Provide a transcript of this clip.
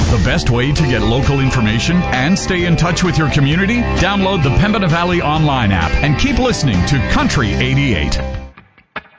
The best way to get local information and stay in touch with your community? Download the Pembina Valley Online app and keep listening to Country 88.